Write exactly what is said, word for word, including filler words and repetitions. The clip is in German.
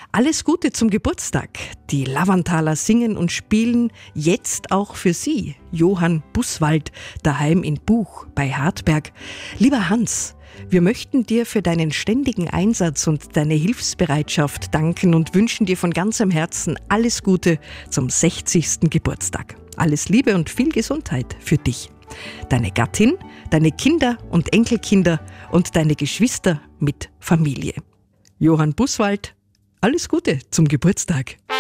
Alles Gute zum Geburtstag. Die Lavanthaler singen und spielen jetzt auch für Sie. Johann Busswald, daheim in Buch bei Hartberg. Lieber Hans, wir möchten dir für deinen ständigen Einsatz und deine Hilfsbereitschaft danken und wünschen dir von ganzem Herzen alles Gute zum sechzigsten Geburtstag. Alles Liebe und viel Gesundheit für dich, deine Gattin, deine Kinder und Enkelkinder und deine Geschwister mit Familie. Johann Busswald, alles Gute zum Geburtstag.